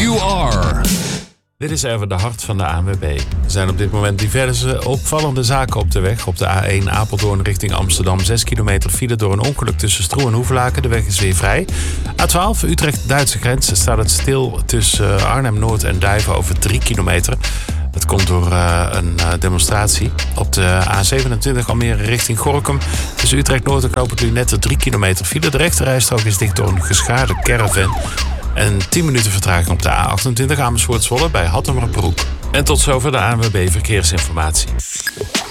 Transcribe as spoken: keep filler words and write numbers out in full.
You are. Dit is even de hart van de A N W B. Er zijn op dit moment diverse opvallende zaken op de weg. Op de A één Apeldoorn richting Amsterdam. zes kilometer file door een ongeluk tussen Stroe en Hoevelaken. De weg is weer vrij. A twaalf Utrecht-Duitse grens staat het stil tussen Arnhem-Noord en Duiven over drie kilometer. Dat komt door uh, een uh, demonstratie. Op de A zevenentwintig Almere richting Gorinchem. Tussen Utrecht-Noord en Knoop het Lunette drie kilometer file. De rechterrijstrook is dicht door een geschaarde caravan. En tien minuten vertraging op de A achtentwintig Amersfoort-Zwolle bij Hattemerbroek. En tot zover de A N W B Verkeersinformatie.